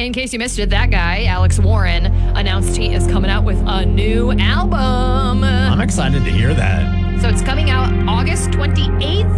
In case you missed it, that guy, Alex Warren, announced he is coming out with a new album. I'm excited to hear that. So it's coming out August 28th.